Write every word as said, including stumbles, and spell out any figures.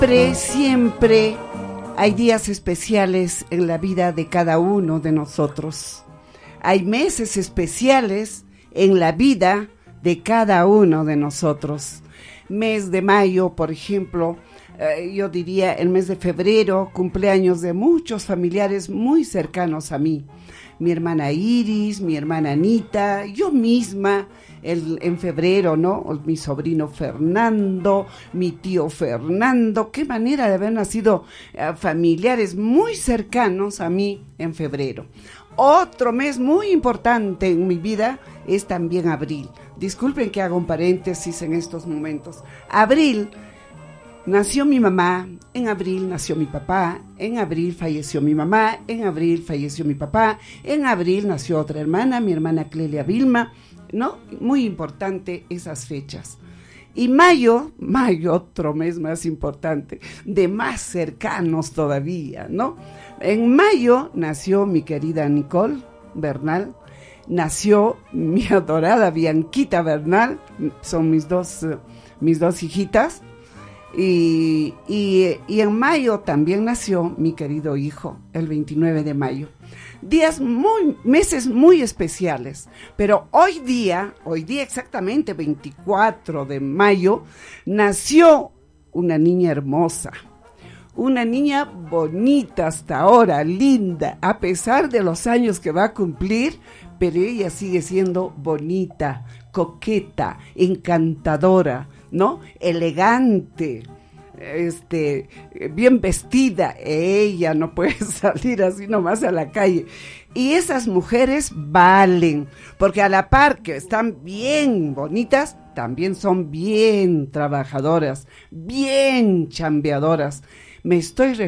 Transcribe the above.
Siempre, siempre hay días especiales en la vida de cada uno de nosotros. Hay meses especiales en la vida de cada uno de nosotros. Mes de mayo, por ejemplo, eh, yo diría el mes de febrero, cumpleaños de muchos familiares muy cercanos a mí. Mi hermana Iris, mi hermana Anita, yo misma, el, en febrero, ¿no? Mi sobrino Fernando, mi tío Fernando, qué manera de haber nacido uh, familiares muy cercanos a mí en febrero. Otro mes muy importante en mi vida es también abril. Disculpen que haga un paréntesis en estos momentos. Abril, nació mi mamá, en abril nació mi papá, en abril falleció mi mamá, en abril falleció mi papá, en abril nació otra hermana, mi hermana Clelia Vilma, ¿no? Muy importante esas fechas. Y mayo, mayo, otro mes más importante, de más cercanos todavía, ¿no? En mayo nació mi querida Nicole Bernal, nació mi adorada Bianquita Bernal, son mis dos, uh, mis dos hijitas, y, y, y en mayo también nació mi querido hijo, el veintinueve de mayo. Días muy, meses muy especiales, pero hoy día, hoy día exactamente veinticuatro de mayo, nació una niña hermosa, una niña bonita hasta ahora, linda, a pesar de los años que va a cumplir, pero ella sigue siendo bonita, coqueta, encantadora, ¿no? Elegante, este, bien vestida. Ella no puede salir así nomás a la calle. Y esas mujeres valen, porque a la par que están bien bonitas, también son bien trabajadoras, bien chambeadoras. Me estoy refiriendo